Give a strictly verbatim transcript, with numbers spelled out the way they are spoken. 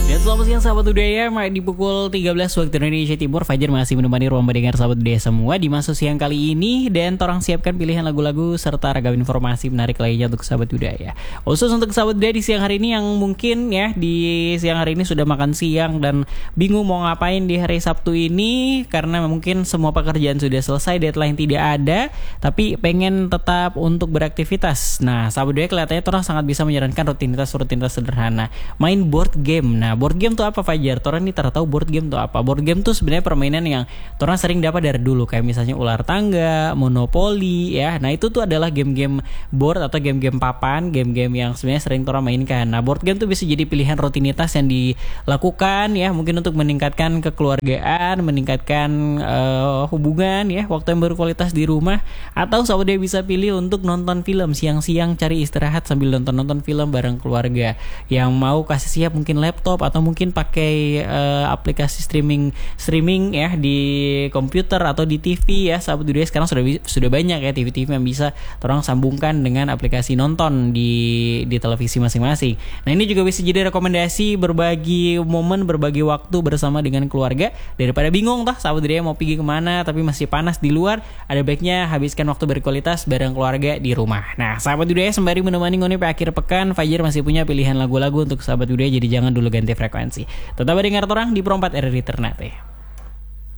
Dan selamat siang sahabat budaya, di pukul tiga belas waktu Indonesia Timur, Fajar masih menemani ruang mendengar sahabat budaya semua di masa siang kali ini. Dan torang siapkan pilihan lagu-lagu serta ragam informasi menarik lainnya untuk sahabat budaya. Khusus untuk sahabat budaya di siang hari ini yang mungkin ya di siang hari ini sudah makan siang dan bingung mau ngapain di hari Sabtu ini, karena mungkin semua pekerjaan sudah selesai, deadline tidak ada, tapi pengen tetap untuk beraktivitas. Nah sahabat budaya kelihatannya torang sangat bisa menyarankan rutinitas-rutinitas sederhana, main board game. Nah board game tuh apa Fajar? Torang nih tahu board game tuh apa? Board game tuh sebenarnya permainan yang torang sering dapat dari dulu, kayak misalnya ular tangga, monopoli ya. Nah itu tuh adalah game-game board atau game-game papan, game-game yang sebenarnya sering torang mainkan. Nah board game tuh bisa jadi pilihan rutinitas yang dilakukan ya, mungkin untuk meningkatkan kekeluargaan, meningkatkan uh, hubungan ya, waktu yang berkualitas di rumah. Atau sahabat dia bisa pilih untuk nonton film siang-siang, cari istirahat sambil nonton-nonton film bareng keluarga. Yang mau kasih siap mungkin laptop atau mungkin pakai uh, aplikasi streaming streaming ya di komputer atau di T V ya. Sahabat budaya sekarang sudah sudah banyak ya T V-T V yang bisa orang sambungkan dengan aplikasi nonton di di televisi masing-masing. Nah ini juga bisa jadi rekomendasi berbagi momen, berbagi waktu bersama dengan keluarga. Daripada bingung toh sahabat budaya mau pergi kemana tapi masih panas di luar, ada baiknya habiskan waktu berkualitas bareng keluarga di rumah. Nah sahabat budaya sembari menemani ngoni akhir pekan, Fajar masih punya pilihan lagu-lagu untuk sahabat budaya, jadi jangan dulu ganti frekuensi. Tetap dengar orang di Perompat R R I Ternate.